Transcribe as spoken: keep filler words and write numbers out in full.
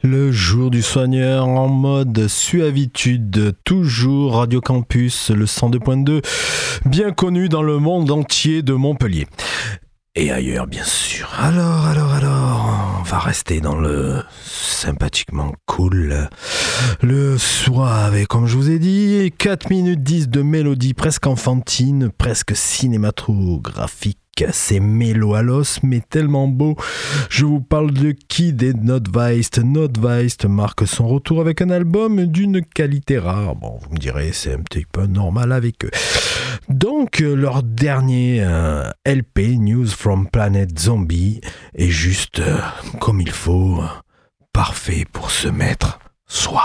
Le jour du soigneur en mode suavitude, toujours Radio Campus, le cent deux point deux, bien connu dans le monde entier de Montpellier. Et ailleurs, bien sûr. Alors, alors, alors, on va rester dans le sympathiquement cool, le suave, et comme je vous ai dit, quatre minutes dix de mélodie presque enfantine, presque cinématographique. C'est mélo à l'os, mais tellement beau. Je vous parle de Kid et Nordweist. Nordweist marque son retour avec un album d'une qualité rare. Bon, vous me direz, c'est un petit peu normal avec eux. Donc, leur dernier euh, L P, News from Planet Zombie, est juste euh, comme il faut, parfait pour se mettre soi.